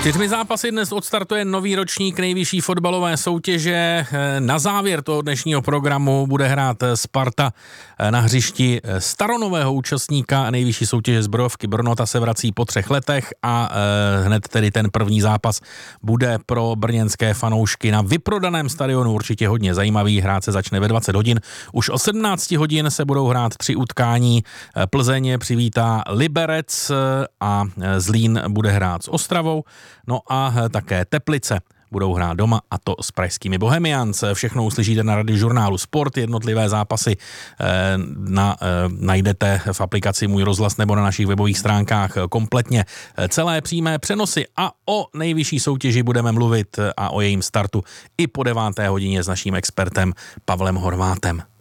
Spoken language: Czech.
4 zápasy dnes odstartuje nový ročník nejvyšší fotbalové soutěže. Na závěr toho dnešního programu bude hrát Sparta na hřišti staronového účastníka nejvyšší soutěže Zbrojovky Brno. Ta se vrací po 3 letech a hned tedy ten první zápas bude pro brněnské fanoušky na vyprodaném stadionu určitě hodně zajímavý. Hrát se začne ve 20 hodin. Už o 17 hodin se budou hrát 3 utkání. Plzeň přivítá Liberec a Zlín bude hrát s Ostravou. No a také Teplice budou hrát doma, a to s pražskými Bohemians. Všechno uslyšíte na Radiožurnálu Sport, jednotlivé zápasy najdete v aplikaci Můj rozhlas nebo na našich webových stránkách kompletně celé přímé přenosy a o nejvyšší soutěži budeme mluvit a o jejím startu i po 9. hodině s naším expertem Pavlem Horvátem.